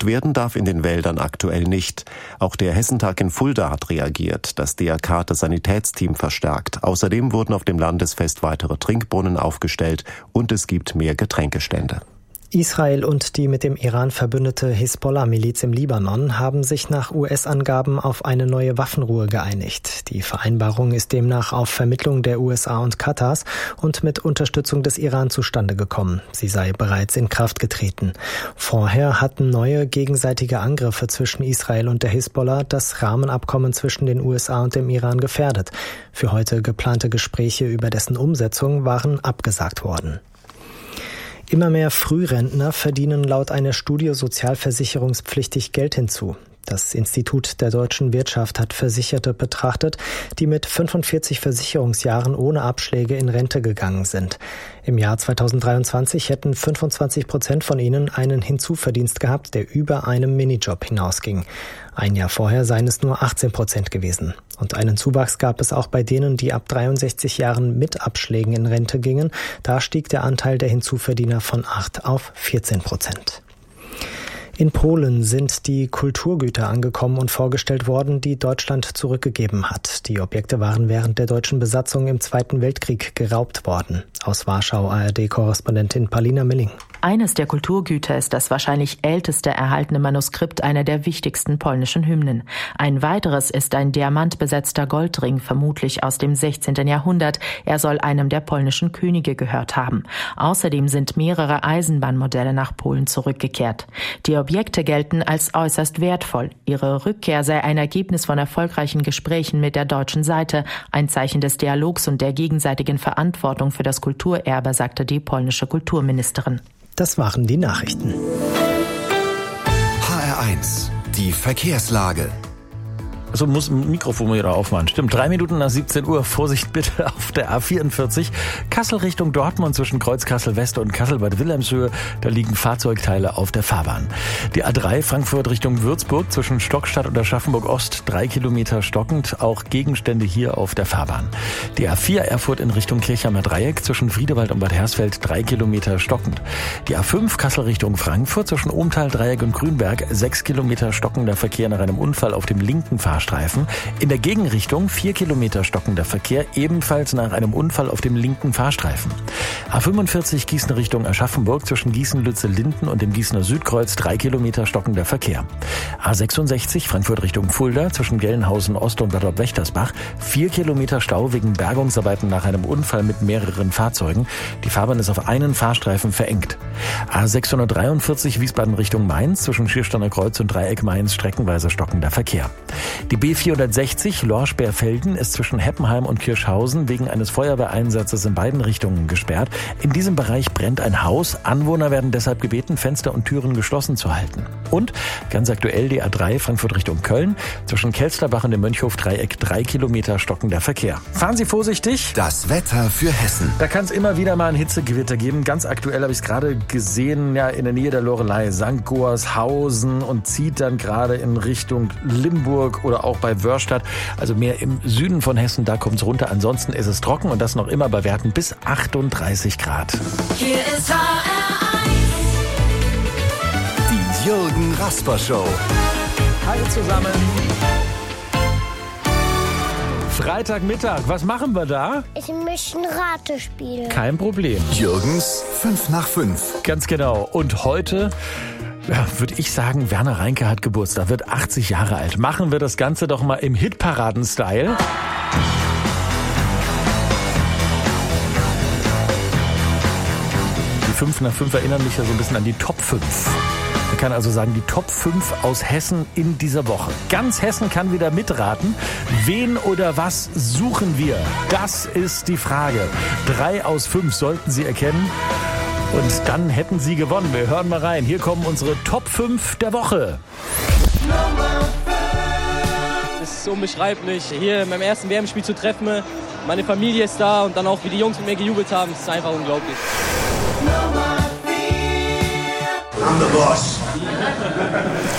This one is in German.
Gejagt werden darf in den Wäldern aktuell nicht. Auch der Hessentag in Fulda hat reagiert. Das DRK hat das Sanitätsteam verstärkt. Außerdem wurden auf dem Landesfest weitere Trinkbrunnen aufgestellt und es gibt mehr Getränkestände. Israel und die mit dem Iran verbündete Hisbollah-Miliz im Libanon haben sich nach US-Angaben auf eine neue Waffenruhe geeinigt. Die Vereinbarung ist demnach auf Vermittlung der USA und Katars und mit Unterstützung des Iran zustande gekommen. Sie sei bereits in Kraft getreten. Vorher hatten neue gegenseitige Angriffe zwischen Israel und der Hisbollah das Rahmenabkommen zwischen den USA und dem Iran gefährdet. Für heute geplante Gespräche über dessen Umsetzung waren abgesagt worden. Immer mehr Frührentner verdienen laut einer Studie sozialversicherungspflichtig Geld hinzu. Das Institut der deutschen Wirtschaft hat Versicherte betrachtet, die mit 45 Versicherungsjahren ohne Abschläge in Rente gegangen sind. Im Jahr 2023 hätten 25% von ihnen einen Hinzuverdienst gehabt, der über einem Minijob hinausging. Ein Jahr vorher seien es nur 18% gewesen. Und einen Zuwachs gab es auch bei denen, die ab 63 Jahren mit Abschlägen in Rente gingen. Da stieg der Anteil der Hinzuverdiener von 8 auf 14%. In Polen sind die Kulturgüter angekommen und vorgestellt worden, die Deutschland zurückgegeben hat. Die Objekte waren während der deutschen Besatzung im Zweiten Weltkrieg geraubt worden. Aus Warschau ARD-Korrespondentin Paulina Milling. Eines der Kulturgüter ist das wahrscheinlich älteste erhaltene Manuskript einer der wichtigsten polnischen Hymnen. Ein weiteres ist ein diamantbesetzter Goldring, vermutlich aus dem 16. Jahrhundert. Er soll einem der polnischen Könige gehört haben. Außerdem sind mehrere Eisenbahnmodelle nach Polen zurückgekehrt. Die Objekte gelten als äußerst wertvoll. Ihre Rückkehr sei ein Ergebnis von erfolgreichen Gesprächen mit der deutschen Seite, ein Zeichen des Dialogs und der gegenseitigen Verantwortung für das Kulturerbe, sagte die polnische Kulturministerin. Das waren die Nachrichten. HR1, die Verkehrslage. Also muss ein Mikrofon wieder aufmachen. Stimmt, 3 Minuten nach 17 Uhr. Vorsicht bitte auf der A44. Kassel Richtung Dortmund zwischen Kreuz Kassel-West und Kassel-Bad Wilhelmshöhe. Da liegen Fahrzeugteile auf der Fahrbahn. Die A3 Frankfurt Richtung Würzburg zwischen Stockstadt und Aschaffenburg-Ost 3 Kilometer stockend. Auch Gegenstände hier auf der Fahrbahn. Die A4 Erfurt in Richtung Kirchheimer Dreieck zwischen Friedewald und Bad Hersfeld 3 Kilometer stockend. Die A5 Kassel Richtung Frankfurt zwischen Ohmtal, Dreieck und Grünberg 6 Kilometer stockender Verkehr nach einem Unfall auf dem linken Fahrstreifen. In der Gegenrichtung 4 Kilometer stockender Verkehr, ebenfalls nach einem Unfall auf dem linken Fahrstreifen. A45 Gießen Richtung Aschaffenburg zwischen Gießen-Lützel-Linden und dem Gießener Südkreuz 3 Kilometer stockender Verkehr. A66 Frankfurt Richtung Fulda zwischen Gelnhausen Ost und Bad Wächtersbach 4 Kilometer Stau wegen Bergungsarbeiten nach einem Unfall mit mehreren Fahrzeugen. Die Fahrbahn ist auf einen Fahrstreifen verengt. A643 Wiesbaden Richtung Mainz zwischen Schiersteiner Kreuz und Dreieck Mainz streckenweise stockender Verkehr. Die B460 Lorsch-Berfelden ist zwischen Heppenheim und Kirschhausen wegen eines Feuerwehreinsatzes in beiden Richtungen gesperrt. In diesem Bereich brennt ein Haus. Anwohner werden deshalb gebeten, Fenster und Türen geschlossen zu halten. Und ganz aktuell die A3 Frankfurt Richtung Köln zwischen Kelsterbach und dem Mönchhof-Dreieck 3 Kilometer stockender Verkehr. Fahren Sie vorsichtig. Das Wetter für Hessen. Da kann es immer wieder mal ein Hitzegewitter geben. Ganz aktuell habe ich es gerade gesehen, ja, in der Nähe der Loreley, St. Goarshausen und zieht dann gerade in Richtung Limburg oder auch bei Wörstadt, also mehr im Süden von Hessen, da kommt es runter. Ansonsten ist es trocken und das noch immer bei Werten bis 38 Grad. Hier ist HR1. Die Jürgen Rasper Show. Hallo zusammen. Freitagmittag, was machen wir da? Ich möchte ein Ratespiel. Kein Problem. Jürgens 5 nach 5. Ganz genau. Und heute, ja, würde ich sagen, Werner Reinke hat Geburtstag, wird 80 Jahre alt. Machen wir das Ganze doch mal im Hitparaden-Style. Die 5 nach 5 erinnern mich ja so ein bisschen an die Top 5. Man kann also sagen, die Top 5 aus Hessen in dieser Woche. Ganz Hessen kann wieder mitraten. Wen oder was suchen wir? Das ist die Frage. 3 aus 5 sollten Sie erkennen. Und dann hätten Sie gewonnen. Wir hören mal rein. Hier kommen unsere Top 5 der Woche. Es ist unbeschreiblich, hier in meinem ersten WM-Spiel zu treffen. Meine Familie ist da und dann auch, wie die Jungs mit mir gejubelt haben. Es ist einfach unglaublich. I'm the boss.